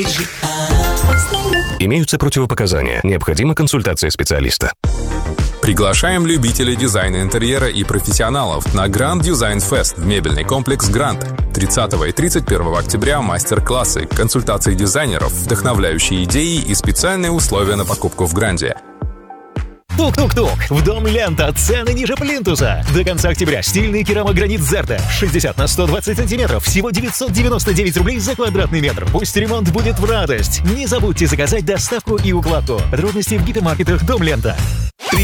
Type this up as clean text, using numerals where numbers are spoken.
Имеются противопоказания. Необходима консультация специалиста. Приглашаем любителей дизайна интерьера и профессионалов на Grand Design Fest в мебельный комплекс «Грант». 30 и 31 октября мастер-классы, консультации дизайнеров, вдохновляющие идеи и специальные условия на покупку в «Гранде». Тук-тук-тук! В дом «Лента» цены ниже плинтуса. До конца октября стильный керамогранит «Зерта» 60 на 120 сантиметров. Всего 999 рублей за квадратный метр. Пусть ремонт будет в радость. Не забудьте заказать доставку и укладку. Подробности в гипермаркетах «Дом «Лента».